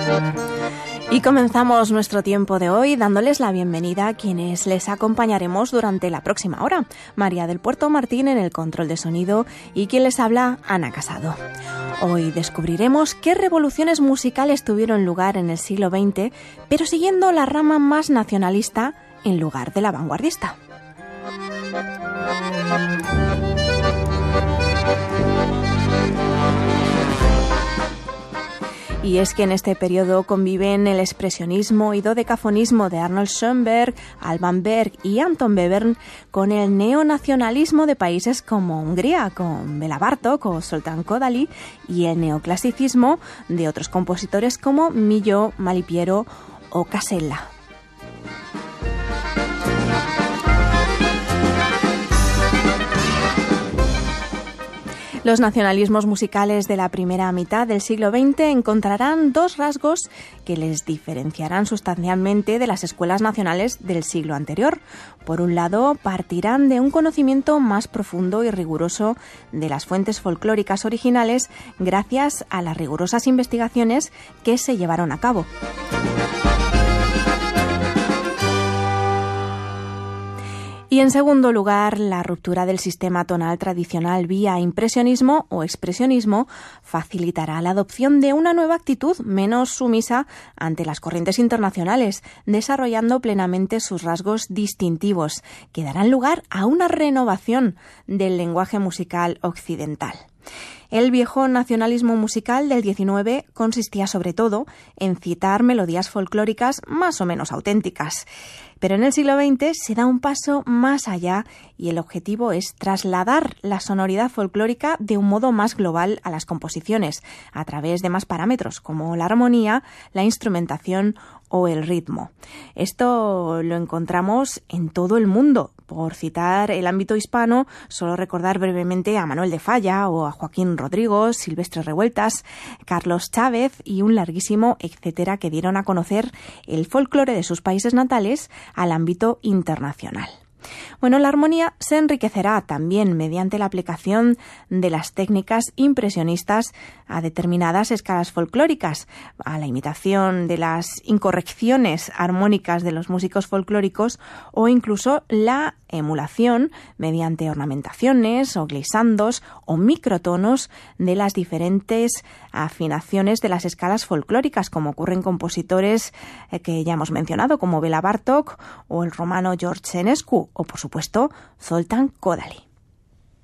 Y comenzamos nuestro tiempo de hoy dándoles la bienvenida a quienes les acompañaremos durante la próxima hora. María del Puerto Martín en el control de sonido y quien les habla, Ana Casado. Hoy descubriremos qué revoluciones musicales tuvieron lugar en el siglo XX, pero siguiendo la rama más nacionalista en lugar de la vanguardista. Y es que en este periodo conviven el expresionismo y dodecafonismo de Arnold Schoenberg, Alban Berg y Anton Webern con el neonacionalismo de países como Hungría, con Béla Bartók o Zoltán Kodály, y el neoclasicismo de otros compositores como Milhaud, Malipiero o Casella. Los nacionalismos musicales de la primera mitad del siglo XX encontrarán dos rasgos que les diferenciarán sustancialmente de las escuelas nacionales del siglo anterior. Por un lado, partirán de un conocimiento más profundo y riguroso de las fuentes folclóricas originales gracias a las rigurosas investigaciones que se llevaron a cabo. Y en segundo lugar, la ruptura del sistema tonal tradicional vía impresionismo o expresionismo facilitará la adopción de una nueva actitud menos sumisa ante las corrientes internacionales, desarrollando plenamente sus rasgos distintivos, que darán lugar a una renovación del lenguaje musical occidental. El viejo nacionalismo musical del XIX consistía sobre todo en citar melodías folclóricas más o menos auténticas. Pero en el siglo XX se da un paso más allá y el objetivo es trasladar la sonoridad folclórica de un modo más global a las composiciones, a través de más parámetros como la armonía, la instrumentación o el ritmo. Esto lo encontramos en todo el mundo. Por citar el ámbito hispano, solo recordar brevemente a Manuel de Falla o a Joaquín Rodrigo, Silvestre Revueltas, Carlos Chávez y un larguísimo etcétera que dieron a conocer el folclore de sus países natales al ámbito internacional. Bueno, la armonía se enriquecerá también mediante la aplicación de las técnicas impresionistas a determinadas escalas folclóricas, a la imitación de las incorrecciones armónicas de los músicos folclóricos o incluso la emulación mediante ornamentaciones o glissandos o microtonos de las diferentes afinaciones de las escalas folclóricas, como ocurre en compositores que ya hemos mencionado, como Béla Bartók o el romano George Enescu, o por supuesto Zoltán Kodály.